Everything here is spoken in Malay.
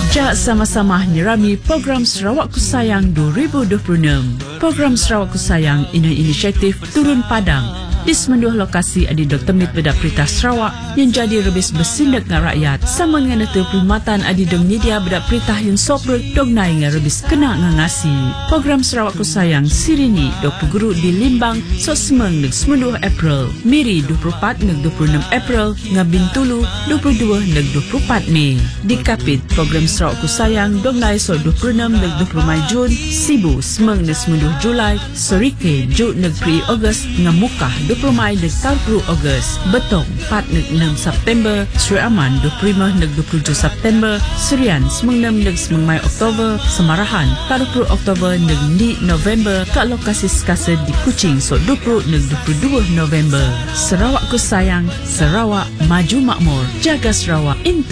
Jak sama-sama nyerami program Sarawak Ku Sayang 2026. Program Sarawak Ku Sayang ini inisiatif Turun Padang. Di semenduh lokasi ada Dr. Mit Bedak Perintah Sarawak yang jadi rebis bersindak dengan rakyat. Sama dengan itu perkhidmatan ada dong media bedak perintah yang sobrek dong naik dengan rebis kena ngangasi. Program Sarawak Ku Sayang Sirini Dr. Guru di Limbang so semeng neg semenduh April. Miri 24 neg 26 April ngabin Tulu 22 neg 24 Mei. Di Kapit program Sarawak Ku Sayang dong naik so 26 neg 20 Mai Jun. Sibu semeng neg semenduh Julai. Sorike Jun neg 3 Ogos ngamukah 20 Mai neg 30 Ogos. Betong 4 neg 6 September. Sri Aman 25 neg 27 September. Serian semeng 6 neg semeng Mai Oktober. Semarahan 40 Oktober neg 2 November. Kat lokasi sekasa di Kuching so 20 neg 22 November. Sarawak Ku Sayang, Sarawak Maju Makmur. Jaga Sarawak.